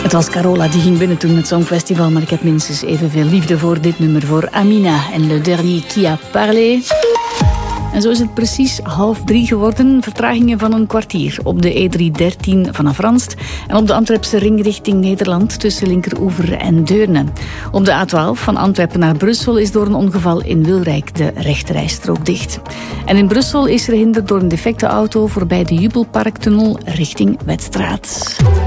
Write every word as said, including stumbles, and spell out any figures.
Het was Carola die ging binnen toen het Songfestival, maar ik heb minstens evenveel liefde voor dit nummer, voor Amina en Le Dernier Qui a Parlé. En zo is het precies half drie geworden. Vertragingen van een kwartier op de E driehonderddertien vanaf Ranst en op de Antwerpse ring richting Nederland tussen Linkeroever en Deurne. Op de A twaalf van Antwerpen naar Brussel is door een ongeval in Wilrijk de rechterrijstrook dicht. En in Brussel is er hinder door een defecte auto voorbij de Jubelparktunnel richting Wetstraat.